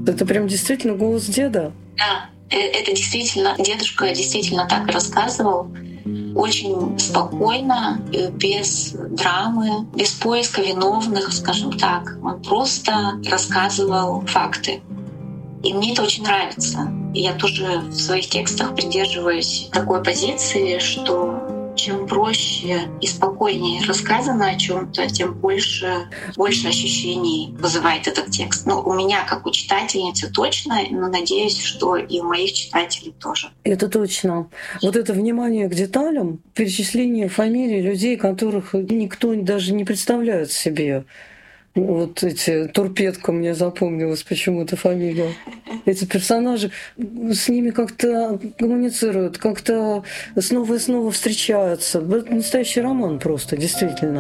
Это прям действительно голос деда? Да, это действительно, дедушка действительно так и рассказывал. Очень спокойно, без драмы, без поиска виновных, скажем так. Он просто рассказывал факты. И мне это очень нравится. И я тоже в своих текстах придерживаюсь такой позиции, что чем проще и спокойнее рассказано о чем-то, тем больше ощущений вызывает этот текст. Ну, у меня, как у читательницы, точно, но надеюсь, что и у моих читателей тоже. Это точно. Вот это внимание к деталям, перечисление фамилий людей, которых никто даже не представляет себе. Вот эти Турпедко мне запомнилась почему-то фамилия. Эти персонажи с ними как-то коммуницируют, как-то снова и снова встречаются. Это настоящий роман просто, действительно.